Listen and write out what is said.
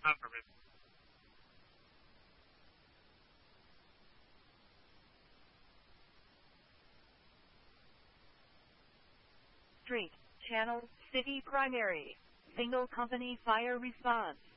Affirmative. Street, channel, city primary. Single company fire response.